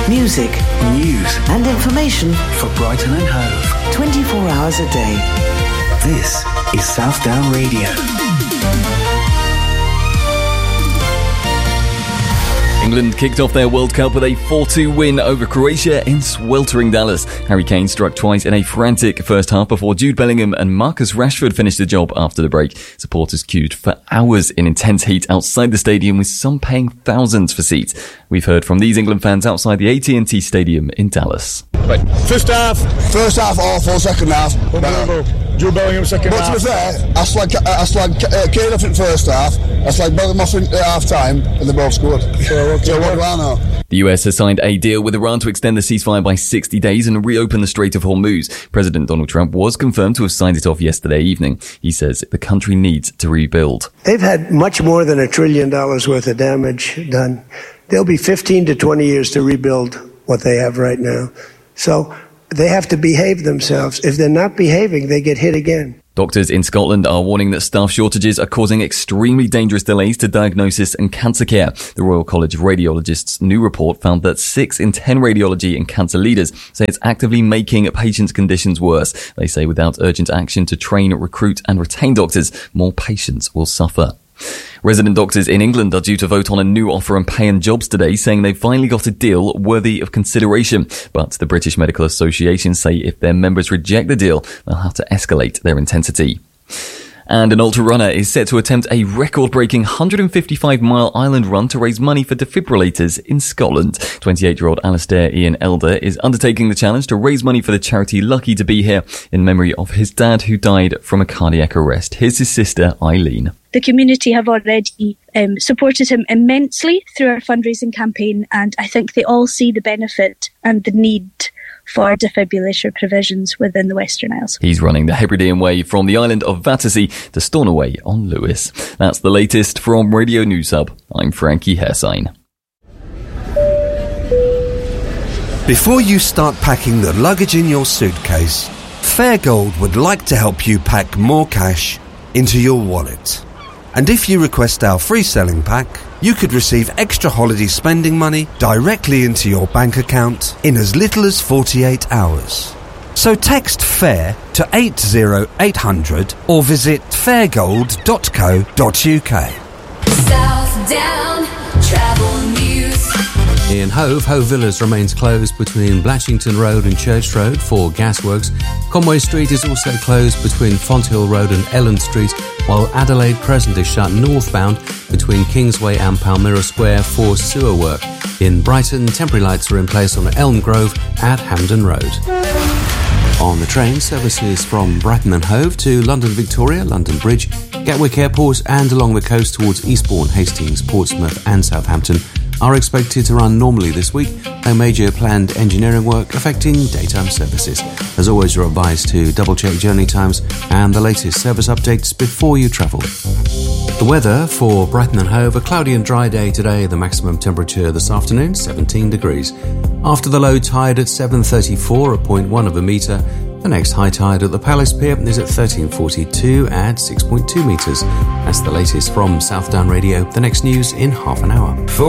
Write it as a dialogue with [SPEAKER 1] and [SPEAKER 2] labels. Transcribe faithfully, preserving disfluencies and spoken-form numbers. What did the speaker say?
[SPEAKER 1] music,
[SPEAKER 2] news
[SPEAKER 1] and information
[SPEAKER 2] for Brighton and Hove.
[SPEAKER 1] twenty-four hours a day.
[SPEAKER 2] This is Southdown Radio.
[SPEAKER 3] England kicked off their World Cup with a four two win over Croatia in sweltering Dallas. Harry Kane struck twice in a frantic first half before Jude Bellingham and Marcus Rashford finished the job after the break. Supporters queued for hours in intense heat outside the stadium, with some paying thousands for seats. We've heard from these England fans outside the A T and T Stadium in Dallas.
[SPEAKER 4] Right. First half.
[SPEAKER 5] First half awful, second half.
[SPEAKER 4] Jude Bellingham second
[SPEAKER 5] but
[SPEAKER 4] half.
[SPEAKER 5] But to be fair, I slagged, I slagged uh, Kane off in first half, I slagged Bellingham off in uh, half time, and they both scored. So, okay, so what do I know?
[SPEAKER 3] The U S has signed a deal with Iran to extend the ceasefire by sixty days and reopen the Strait of Hormuz. President Donald Trump was confirmed to have signed it off yesterday evening. He says the country needs to rebuild.
[SPEAKER 6] They've had much more than a trillion dollars worth of damage done. There'll be fifteen to twenty years to rebuild what they have right now. So they have to behave themselves. If they're not behaving, they get hit again.
[SPEAKER 3] Doctors in Scotland are warning that staff shortages are causing extremely dangerous delays to diagnosis and cancer care. The Royal College of Radiologists' new report found that six in ten radiology and cancer leaders say it's actively making patients' conditions worse. They say without urgent action to train, recruit and retain doctors, more patients will suffer. Resident doctors in England are due to vote on a new offer on pay and jobs today, saying they've finally got a deal worthy of consideration. But the British Medical Association say if their members reject the deal, they'll have to escalate their intensity. And an ultra-runner is set to attempt a record-breaking one hundred fifty-five mile island run to raise money for defibrillators in Scotland. twenty-eight-year-old Alistair Ian Elder is undertaking the challenge to raise money for the charity Lucky to Be Here in memory of his dad who died from a cardiac arrest. Here's his sister, Eileen.
[SPEAKER 7] The community have already um, supported him immensely through our fundraising campaign, and I think they all see the benefit and the need for defibrillator provisions within the Western Isles.
[SPEAKER 3] He's running the Hebridean Way from the island of Battersea to Stornoway on Lewis. That's the latest from Radio News Hub. I'm Frankie Hairsign.
[SPEAKER 8] Before you start packing the luggage in your suitcase, Fairgold would like to help you pack more cash into your wallet. And if you request our free selling pack, you could receive extra holiday spending money directly into your bank account in as little as forty-eight hours. So text FAIR to eight zero eight hundred or visit fairgold dot co dot uk.
[SPEAKER 9] Southdown Travel News.
[SPEAKER 10] In Hove, Hove Villas remains closed between Blatchington Road and Church Road for gasworks. Conway Street is also closed between Fonthill Road and Ellen Street, while Adelaide Crescent is shut northbound between Kingsway and Palmyra Square for sewer work. In Brighton, temporary lights are in place on Elm Grove at Hampden Road. On the train, services from Brighton and Hove to London Victoria, London Bridge, Gatwick Airport and along the coast towards Eastbourne, Hastings, Portsmouth and Southampton are expected to run normally this week, no major planned engineering work affecting daytime services. As always, you're advised to double-check journey times and the latest service updates before you travel. The weather for Brighton and Hove: a cloudy and dry day today, the maximum temperature this afternoon, seventeen degrees. After the low tide at seven thirty-four, a point one of a metre, the next high tide at the Palace Pier is at thirteen forty-two at six point two metres. That's the latest from Southdown Radio. The next news in half an hour.